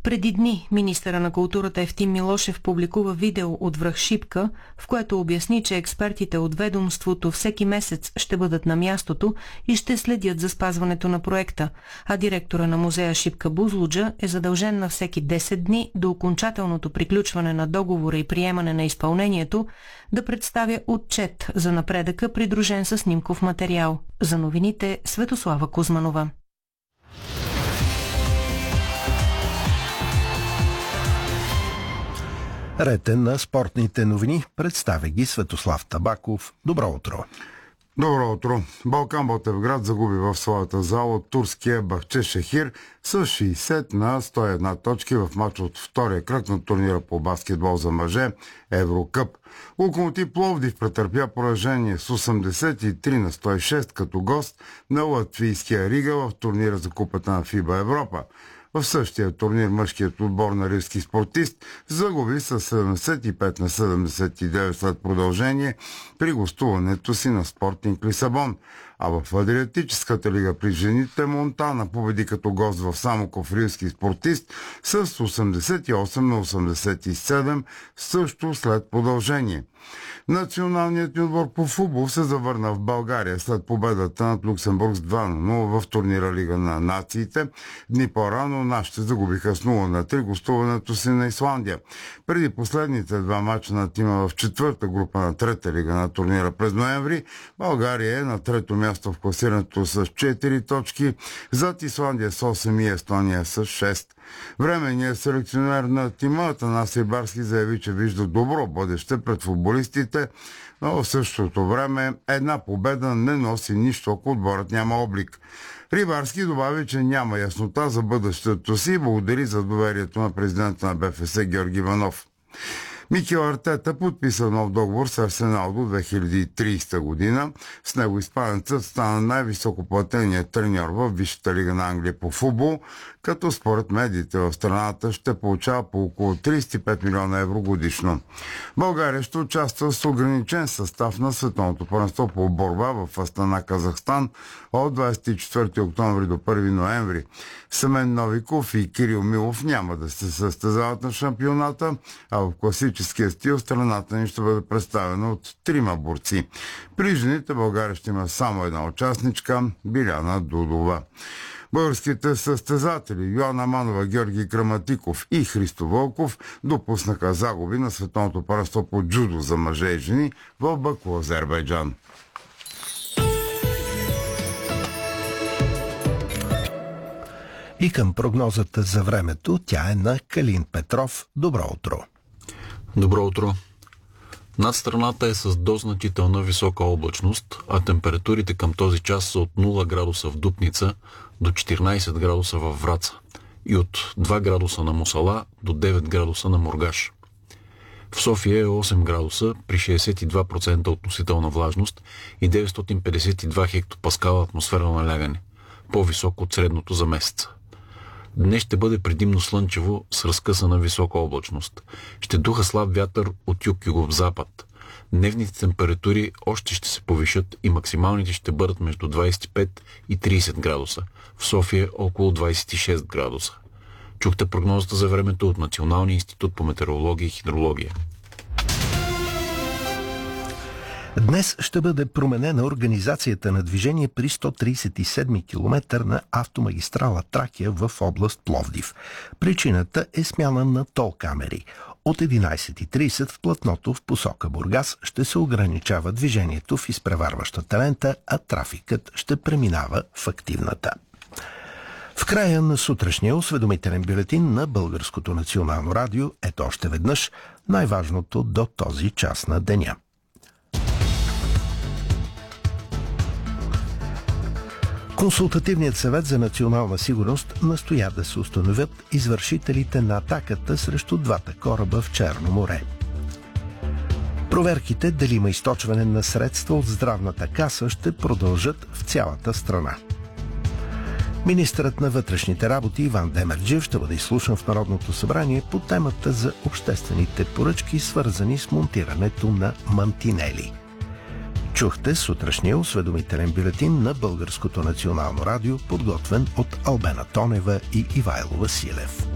Преди дни министъра на културата Евтим Милошев публикува видео от връх Шипка, в което обясни, че експертите от ведомството всеки месец ще бъдат на мястото и ще следят за спазването на проекта, а директора на музея Шипка Бузлуджа е задължен на всеки 10 дни до окончателното приключване на договора и приемане на изпълнението да представя отчет за напредъка, придружен със снимков материал. За новините Светослава Кузманова. Ред е на спортните новини. Представя ги Светослав Табаков. Добро утро! Добро утро! Балкан Ботевград загуби в своята зала от турския Бахчешехир с 60-101 точки в матч от втория кръг на турнира по баскетбол за мъже Еврокъп. Локомотив Пловдив претърпя поражение с 83-106 като гост на латвийския Рига в турнира за купата на ФИБА Европа. В същия турнир мъжкият отбор на ривски спортист загуби с 75-79 след продължение при гостуването си на Спортинг Лисабон. А в Адриатическата лига при жените Монтана победи като гост в Самоков ривски спортист с 88-87 също след продължение. Националният отбор по футбол се завърна в България след победата над Люксембург с 2-0 в турнира Лига на нациите. Дни по-рано нашите загубиха с 0-3 гостуването си на Исландия. Преди последните два мача на тима в четвърта група на трета лига на турнира през ноември, България е на трето място в класирането с 4 точки, зад Исландия с 8 и Естония с 6. Временният селекционер на тима Атанасий Барски заяви, че вижда добро бъдеще пред футболистите, но в същото време една победа не носи нищо, ако отборът няма облик. Рибарски добави, че няма яснота за бъдещето си и благодари за доверието на президента на БФС Георги Иванов. Микел Артета подписа нов договор с Арсенал до 2030 година. С него испанецът стана най-високо платеният треньор в Висшата лига на Англия по футбол, като според медиите в страната ще получава по около 35 милиона евро годишно. България ще участва с ограничен състав на световното първенство по борба в Астана, Казахстан от 24 октомври до 1 ноември. Семен Новиков и Кирил Милов няма да се състезават на шампионата, а в класическия стил страната ни ще бъде представена от 3 борци. При жените България ще има само една участничка – Биляна Дудова. Българските състезатели Йоанна Манова, Георги Краматиков и Христо Вълков допуснаха загуби на световното първенство по джудо за мъже и жени в Баку, Азербайджан. И към прогнозата за времето, тя е на Калин Петров. Добро утро! Добро утро! Над страната е с дозначителна висока облачност, а температурите към този час са от 0 градуса в Дупница до 14 градуса във Враца и от 2 градуса на Мусала до 9 градуса на Мургаш. В София е 8 градуса при 62% относителна влажност и 952 хектопаскала атмосферно налягане, по-високо от средното за месеца. Днес ще бъде предимно слънчево с разкъсана висока облачност. Ще духа слаб вятър от юг-югозапад. Дневните температури още ще се повишат и максималните ще бъдат между 25 и 30 градуса. В София около 26 градуса. Чухте прогнозата за времето от Националния институт по метеорология и хидрология. Днес ще бъде променена организацията на движение при 137 км на автомагистрала Тракия в област Пловдив. Причината е смяна на тол-камери. От 11:30 в платното в посока Бургас ще се ограничава движението в изпреварващата лента, а трафикът ще преминава в активната. В края на сутрешния осведомителен бюлетин на Българското национално радио ето още веднъж най-важното до този час на деня. Консултативният съвет за национална сигурност настоя да се установят извършителите на атаката срещу двата кораба в Черно море. Проверките дали има източване на средства от здравната каса ще продължат в цялата страна. Министърът на вътрешните работи Иван Демерджиев ще бъде изслушан в Народното събрание по темата за обществените поръчки, свързани с монтирането на мантинели. Чухте сутрешния осведомителен бюлетин на Българското национално радио, подготвен от Албена Тонева и Ивайло Василев.